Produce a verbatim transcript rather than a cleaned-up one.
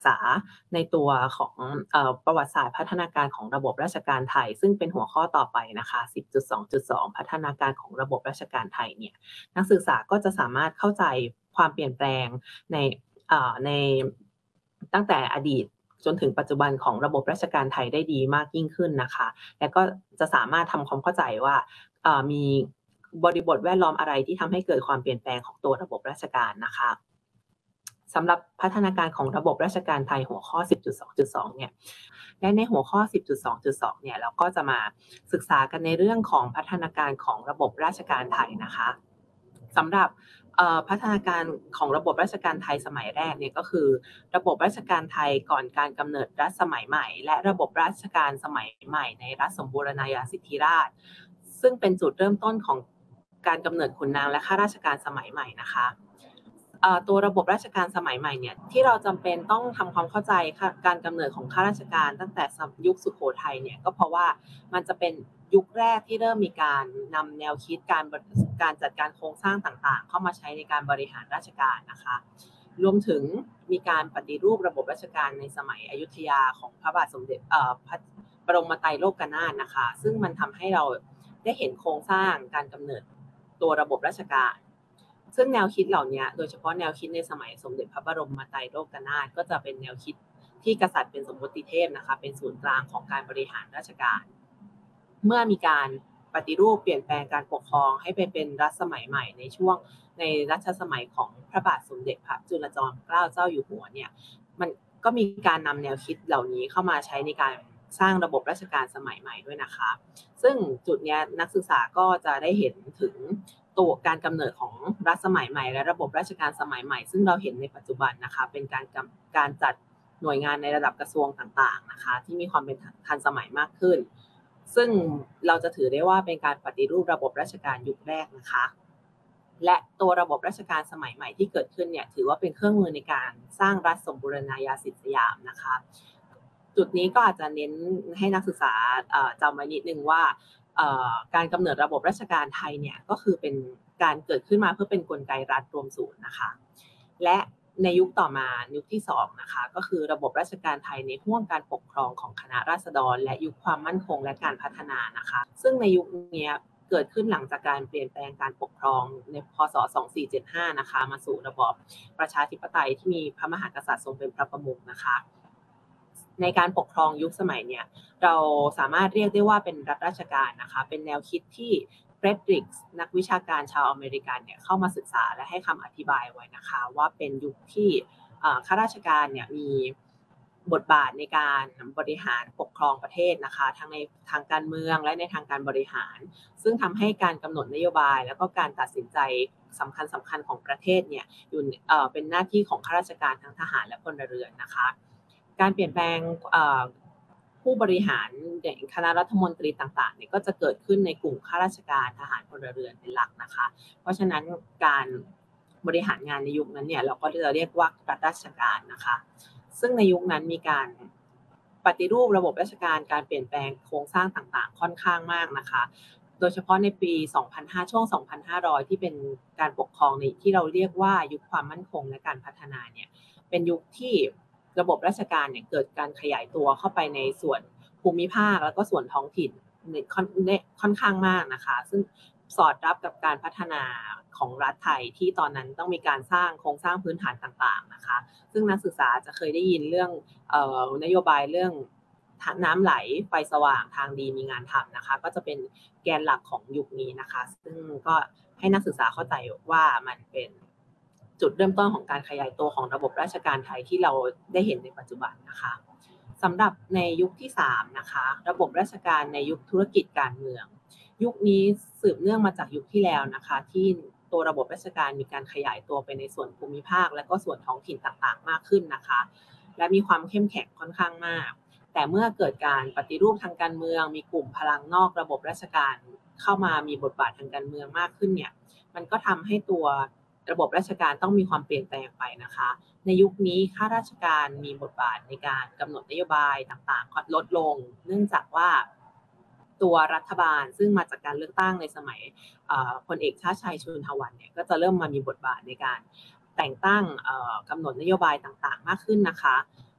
ษาในตัวของเอ่อประวัติศาสตร์พัฒนาการของระบบราชการไทยซึ่งเป็นหัวข้อต่อไปนะคะ สิบจุดสองจุดสอง พัฒนาการของระบบราชการไทยเนี่ยนักศึกษาก็จะสามารถเข้าใจความเปลี่ยนแปลงในเอ่อในตั้งแต่อดีตจนถึงปัจจุบันของระบบราชการไทยได้ดีมากยิ่งขึ้นนะคะและก็จะสามารถทำความเข้าใจว่าเอ่อมีบริบทแวดล้อมอะไรที่ทำให้เกิดความเปลี่ยนแปลงของตัวระบบราชการนะคะสำหรับพัฒนาการของระบบราชการไทยหัวข้อ สิบจุดสองจุดสอง เนี่ยและในหัวข้อ สิบจุดสองจุดสอง เนี่ยเราก็จะมาศึกษากันในเรื่องของพัฒนาการของระบบราชการไทยนะคะสำหรับเอ่อพัฒนาการของระบบราชการไทยสมัยแรกเนี่ยก็คือระบบราชการไทยก่อนการกำเนิดรัฐสมัยใหม่และระบบราชการสมัยใหม่ในรัฐสมบูรณาญาสิทธิราชย์ซึ่งเป็นจุดเริ่มต้นของการกำเนิดขุนนางและข้าราชการสมัยใหม่นะคะเอ่อตัวระบบราชการสมัยใหม่เนี่ยที่เราจำเป็นต้องทำความเข้าใจค่ะการกำเนิดของข้าราชการตั้งแต่สมยุคสุโขทัยเนี่ยก็เพราะว่ามันจะเป็นยุคแรกที่เริ่มมีการนำแนวคิดการบการจัดการโครงสร้างต่างๆเข้ามาใช้ในการบริหารราชการนะคะรวมถึงมีการปฏิรูประบบราชการในสมัยอยุธยาของพระบาทสมเด็จเอ่อพระบรมไตรโลกนาถนะคะซึ่งมันทำให้เราได้เห็นโครงสร้างการกำเนิดตัวระบบราชการซึ่งแนวคิดเหล่านี้โดยเฉพาะแนวคิดในสมัยสมเด็จพระบรมไตรโลกนาถก็จะเป็นแนวคิดที่กษัตริย์เป็นสมมติเทพนะคะเป็นศูนย์กลางของการบริหารราชการเมื่อมีการปฏิรูปเปลี่ยนแปลงการปกครองให้ไปเป็นรัฐสมัยใหม่ในช่วงในรัชสมัยของพระบาทสมเด็จพระจุลจอมเกล้าเจ้าอยู่หัวเนี่ยมันก็มีการนำแนวคิดเหล่านี้เข้ามาใช้ในการสร้างระบบราชการสมัยใหม่ด้วยนะคะซึ่งจุดนี้นักศึกษาก็จะได้เห็นถึงตัวการกำเนิดของรัฐสมัยใหม่และระบบราชการสมัยใหม่ซึ่งเราเห็นในปัจจุบันนะคะเป็นการการจัดหน่วยงานในระดับกระทรวงต่างๆนะคะที่มีความเป็นทันสมัยมากขึ้นซึ่งเราจะถือได้ว่าเป็นการปฏิรูประบบราชการยุคแรกนะคะและตัวระบบราชการสมัยใหม่ที่เกิดขึ้นเนี่ยถือว่าเป็นเครื่องมือในการสร้างรัฐสมบูรณาญาสิทธิสยามนะคะจุดนี้ก็อาจจะเน้นให้นักศึกษาจำไว้นิดนึงว่าการกำเนิดระบบราชการไทยเนี่ยก็คือเป็นการเกิดขึ้นมาเพื่อเป็นกลไกรัฐรวมศูนย์นะคะและในยุคต่อมายุคที่สองนะคะก็คือระบบราชการไทยในห่วงการปกครองของคณะราษฎรและยุคความมั่นคงและการพัฒนานะคะซึ่งในยุคนี้เกิดขึ้นหลังจากการเปลี่ยนแปลงการปกครองในพ.ศ. สองพันสี่ร้อยเจ็ดสิบห้านะคะมาสู่ระบอบประชาธิปไตยที่มีพระมหากษัตริย์ทรงเป็นพระประมุขนะคะในการปกครองยุคสมัยเนี่ยเราสามารถเรียกได้ว่าเป็นรัฐราชการนะคะเป็นแนวคิดที่เฟรดริกส์นักวิชาการชาวอเมริกันเนี่ยเข้ามาศึกษาและให้คำอธิบายไว้นะคะว่าเป็นยุคที่ข้าราชการเนี่ยมีบทบาทในการบริหารปกครองประเทศนะคะทั้งในทางการเมืองและในทางการบริหารซึ่งทำให้การกำหนดนโยบายแล้วก็การตัดสินใจสำคัญสำคัญของประเทศเนี่ยอยู่เอ่อเป็นหน้าที่ของข้าราชการทั้งทหารและพลเรือนนะคะการเปลี่ยนแปลงผู้บริหารอย่างคณะรัฐมนตรีต่างๆเนี่ยก็จะเกิดขึ้นในกลุ่มข้าราชการทหารพลเรือนเป็นหลักนะคะเพราะฉะนั้นการบริหารงานในยุคนั้นเนี่ยเราก็จะเรียกว่ารัฐราชการนะคะซึ่งในยุคนั้นมีการปฏิรูประบบราชการการเปลี่ยนแปลงโครงสร้างต่างๆค่อนข้างมากนะคะโดยเฉพาะในปี สองพันห้าร้อย ช่วง สองพันห้าร้อย ที่เป็นการปกครองในที่เราเรียกว่ายุคความมั่นคงและการพัฒนาเนี่ยเป็นยุคที่ระบบราชการเนี่ยเกิดการขยายตัวเข้าไปในส่วนภูมิภาคแล้วก็ส่วนท้องถิ่นในค่อนข้างมากนะคะซึ่งสอดรับกับการพัฒนาของรัฐไทยที่ตอนนั้นต้องมีการสร้างโครงสร้างพื้นฐานต่างๆนะคะซึ่งนักศึกษาจะเคยได้ยินเรื่องเอ่อนโยบายเรื่องน้ำไหลไฟสว่างทางดีมีงานทำนะคะก็จะเป็นแกนหลักของยุคนี้นะคะซึ่งก็ให้นักศึกษาเข้าใจว่ามันเป็นจุดเริ่มต้นของการขยายตัวของระบบราชการไทยที่เราได้เห็นในปัจจุบันนะคะสำหรับในยุคที่สามนะคะระบบราชการในยุคธุรกิจการเมืองยุคนี้สืบเนื่องมาจากยุคที่แล้วนะคะที่ตัวระบบราชการมีการขยายตัวไปในส่วนภูมิภาคและก็ส่วนท้องถิ่นต่างๆมากขึ้นนะคะและมีความเข้มแข็งค่อนข้างมากแต่เมื่อเกิดการปฏิรูปทางการเมืองมีกลุ่มพลังนอกระบบราชการเข้ามามีบทบาททางการเมืองมากขึ้นเนี่ยมันก็ทำให้ตัวระบบราชการต้องมีความเปลี่ยนแปลงไปนะคะในยุคนี้ข้าราชการมีบทบาทในการกำหนดนโยบายต่างๆลดลงเนื่องจากว่าตัวรัฐบาลซึ่งมาจากการเลือกตั้งในสมัยพลเอกชาติชัยชุนทวันเนี่ยก็จะเริ่มมามีบทบาทในการแต่งตั้งกำหนดนโยบายต่างๆมากขึ้นนะคะ